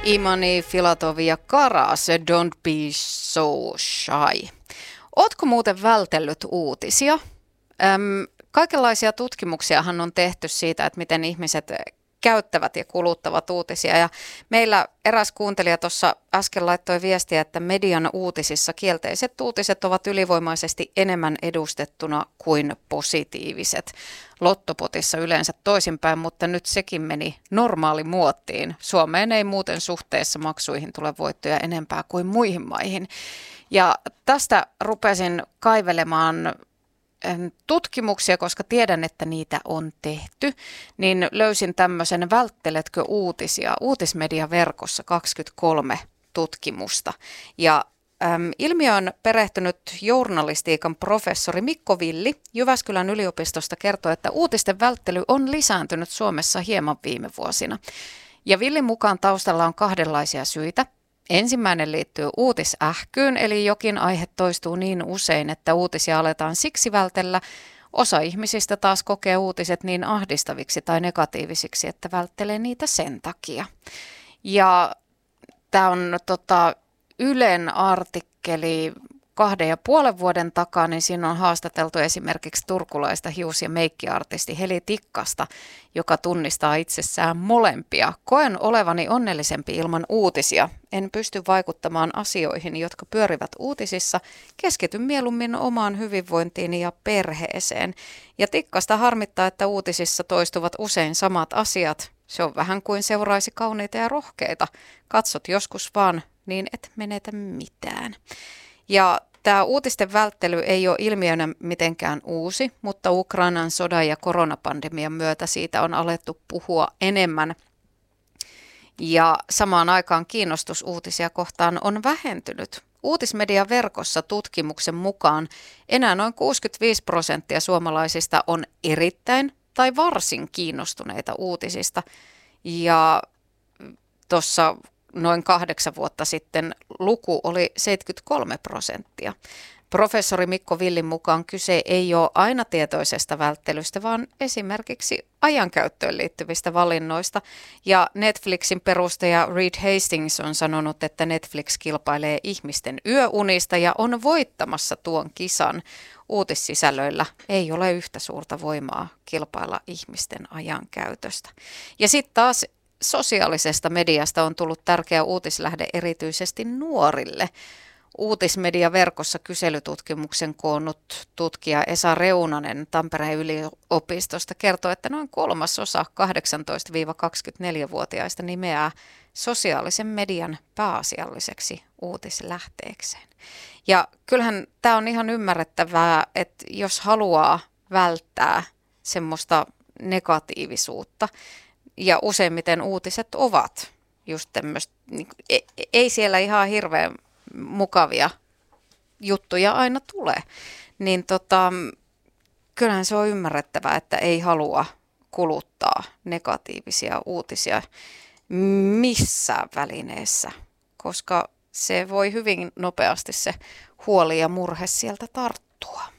Imani, Filatov ja Karas, Don't be so shy. Ootko muuten vältellyt uutisia? Kaikenlaisia tutkimuksiahan on tehty siitä, että miten ihmiset käyttävät ja kuluttavat uutisia. Ja meillä eräs kuuntelija tuossa äsken laittoi viestiä, että median uutisissa kielteiset uutiset ovat ylivoimaisesti enemmän edustettuna kuin positiiviset. Lottopotissa yleensä toisinpäin, mutta nyt sekin meni normaalimuottiin. Suomeen ei muuten suhteessa maksuihin tule voittoja enempää kuin muihin maihin. Ja tästä rupesin kaivelemaan tutkimuksia, koska tiedän, että niitä on tehty, niin löysin tämmöisen Vältteletkö uutisia? Uutismediaverkossa 23 tutkimusta. Ja ilmiö on perehtynyt journalistiikan professori Mikko Villi Jyväskylän yliopistosta kertoo, että uutisten välttely on lisääntynyt Suomessa hieman viime vuosina. Ja Villin mukaan taustalla on kahdenlaisia syitä. Ensimmäinen liittyy uutisähkyyn, eli jokin aihe toistuu niin usein, että uutisia aletaan siksi vältellä. Osa ihmisistä taas kokee uutiset niin ahdistaviksi tai negatiivisiksi, että välttelee niitä sen takia. Ja tämä on Ylen artikkeli 2,5 vuoden takaa, niin siinä on haastateltu esimerkiksi turkulaista hius- ja meikkiartisti Heli Tikkasta, joka tunnistaa itsessään molempia. Koen olevani onnellisempi ilman uutisia. En pysty vaikuttamaan asioihin, jotka pyörivät uutisissa. Keskityn mieluummin omaan hyvinvointiini ja perheeseen. Ja Tikkasta harmittaa, että uutisissa toistuvat usein samat asiat. Se on vähän kuin seuraisi kauniita ja rohkeita. Katsot joskus vaan, niin et menetä mitään. Ja tämä uutisten välttely ei ole ilmiönä mitenkään uusi, mutta Ukrainan sodan ja koronapandemian myötä siitä on alettu puhua enemmän. Ja samaan aikaan kiinnostus uutisia kohtaan on vähentynyt. Uutismediaverkossa tutkimuksen mukaan enää noin 65% suomalaisista on erittäin tai varsin kiinnostuneita uutisista. Ja tuossa noin 8 vuotta sitten luku oli 73%. Professori Mikko Villin mukaan kyse ei ole aina tietoisesta välttelystä, vaan esimerkiksi ajankäyttöön liittyvistä valinnoista. Ja Netflixin perustaja Reed Hastings on sanonut, että Netflix kilpailee ihmisten yöunista ja on voittamassa tuon kisan. Uutissisällöillä ei ole yhtä suurta voimaa kilpailla ihmisten ajankäytöstä. Ja sitten taas sosiaalisesta mediasta on tullut tärkeä uutislähde erityisesti nuorille. Uutismediaverkossa kyselytutkimuksen koonnut tutkija Esa Reunanen Tampereen yliopistosta kertoo, että noin 1/3 18-24-vuotiaista nimeää sosiaalisen median pääasialliseksi uutislähteekseen. Ja kyllähän tämä on ihan ymmärrettävää, että jos haluaa välttää semmoista negatiivisuutta, ja useimmiten uutiset ovat just tämmöistä, ei siellä ihan hirveän mukavia juttuja aina tule, niin kyllähän se on ymmärrettävää, että ei halua kuluttaa negatiivisia uutisia missään välineessä, koska se voi hyvin nopeasti se huoli ja murhe sieltä tarttua.